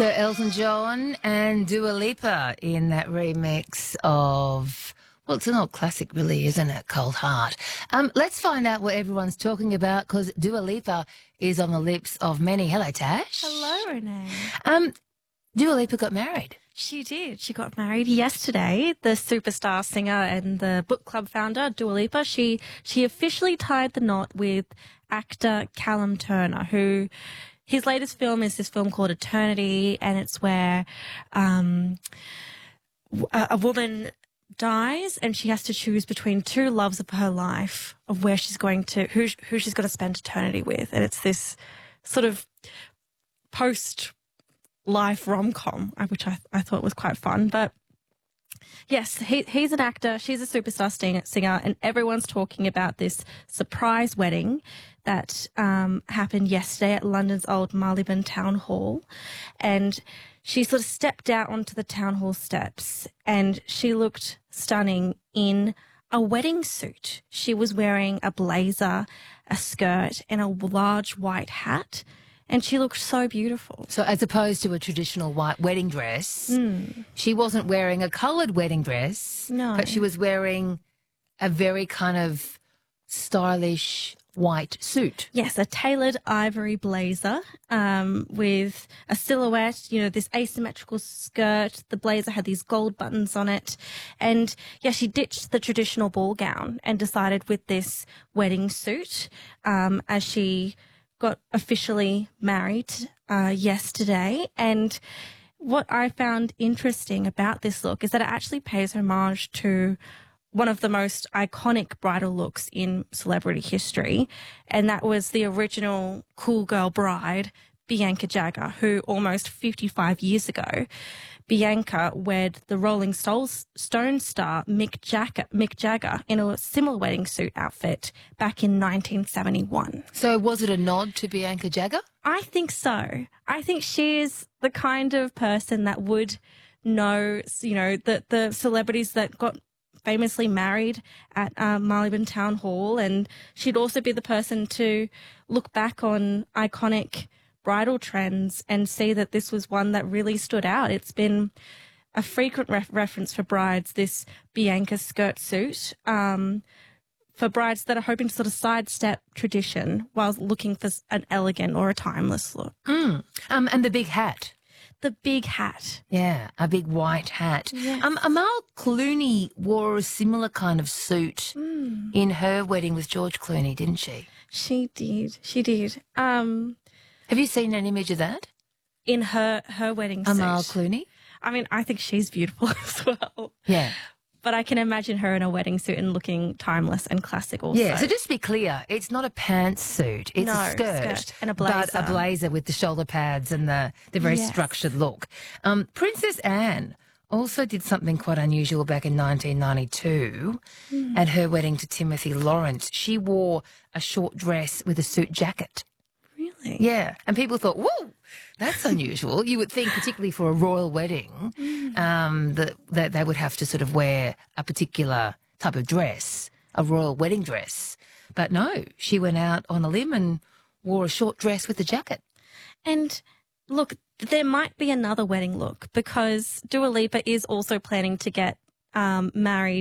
So Elton John and Dua Lipa in that remix of, well, it's an old classic really, isn't it? Cold Heart. Let's find out what everyone's talking about because Dua Lipa is on the lips of many. Hello, Tash. Hello, Renee. Dua Lipa got married. She did. She got married yesterday. The superstar singer and the book club founder, Dua Lipa, she officially tied the knot with actor Callum Turner, who his latest film is this film called Eternity, and it's where a woman dies and she has to choose between two loves of her life of where she's going to, who she's going to spend eternity with. And it's this sort of post-life rom-com, which I thought was quite fun. But yes, he's an actor, she's a superstar singer, and everyone's talking about this surprise wedding that happened yesterday at London's old Marylebone Town Hall. And she sort of stepped out onto the town hall steps and she looked stunning in a wedding suit. She was wearing a blazer, a skirt, and a large white hat. And she looked so beautiful. So as opposed to a traditional white wedding dress, she wasn't wearing a coloured wedding dress, No. but she was wearing a very kind of stylish white suit. Yes, a tailored ivory blazer with a silhouette, this asymmetrical skirt. The blazer had these gold buttons on it. And, yeah, she ditched the traditional ball gown and decided with this wedding suit as she got officially married yesterday. And what I found interesting about this look is that it actually pays homage to one of the most iconic bridal looks in celebrity history, and that was the original cool girl bride, Bianca Jagger, who almost 55 years ago, Bianca wed the Rolling Stones star Mick Jagger in a similar wedding suit outfit back in 1971. So was it a nod to Bianca Jagger? I think so. I think she is the kind of person that would know, the celebrities that got famously married at Marylebone Town Hall, and she'd also be the person to look back on iconic bridal trends and see that this was one that really stood out. It's been a frequent reference for brides, this Bianca skirt suit, for brides that are hoping to sort of sidestep tradition while looking for an elegant or a timeless look. And the big hat. The big hat. Yeah, a big white hat. Yes. Amal Clooney wore a similar kind of suit in her wedding with George Clooney, didn't she? She did. She did. Have you seen an image of that? In her wedding suit. Amal Clooney? I mean, I think she's beautiful as well. Yeah. But I can imagine her in a wedding suit and looking timeless and classic also. Yeah, so just to be clear, it's not a pantsuit. It's a skirt. And a blazer. But a blazer with the shoulder pads and the very structured look. Princess Anne also did something quite unusual back in 1992 at her wedding to Timothy Lawrence. She wore a short dress with a suit jacket. Really? Yeah, and people thought, whoa, that's unusual. You would think, particularly for a royal wedding, that they would have to sort of wear a particular type of dress, a royal wedding dress. But no, she went out on a limb and wore a short dress with a jacket. And look, there might be another wedding look because Dua Lipa is also planning to get married